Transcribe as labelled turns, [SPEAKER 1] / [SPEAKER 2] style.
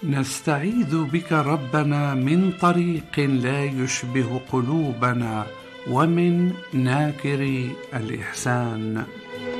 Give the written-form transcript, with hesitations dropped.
[SPEAKER 1] نستعيذ بك ربنا من طريق لا يشبه قلوبنا ومن ناكر الإحسان.